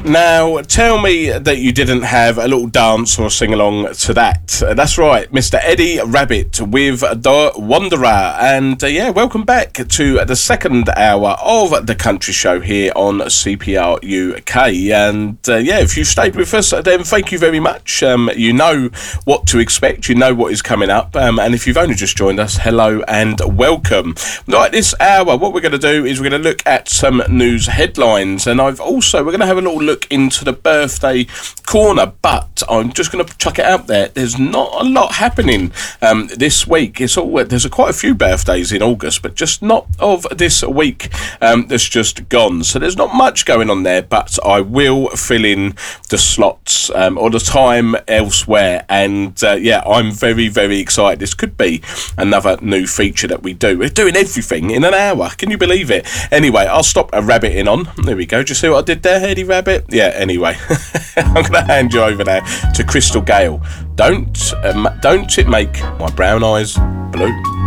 Now, tell me that you didn't have a little dance or sing along to that. That's right, Mr. Eddie Rabbit with The Wanderer. And welcome back to the second hour of the Country Show here on CPR UK. And if you stayed with us, then thank you very much. You know what to expect, you know what is coming up. And if you've only just joined us, hello and welcome. Right, this hour, what we're going to do is we're going to look at some news headlines. And we're going to have a little look into the birthday corner, but I'm just going to chuck it out there. There's not a lot happening this week. There's quite a few birthdays in August, but just not of this week that's just gone. So there's not much going on there, but I will fill in the slots or the time elsewhere. And I'm very, very excited. This could be another new feature that we do. We're doing everything in an hour. Can you believe it? Anyway, I'll stop rabbiting on. There we go. Do you see what I did there, Eddie Rabbit? Yeah, anyway. I'm going to hand you over now to Crystal Gale. Don't it make my brown eyes blue?